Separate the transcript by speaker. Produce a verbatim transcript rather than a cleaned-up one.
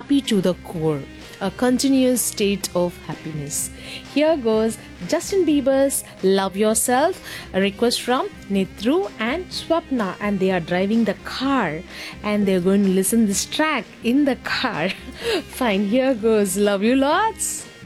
Speaker 1: happy to the core, a continuous state of happiness. Here goes Justin Bieber's Love Yourself, a request from Nitru and Swapna, and they are driving the car and they're going to listen this track in the car. Fine, here goes Love You Lots.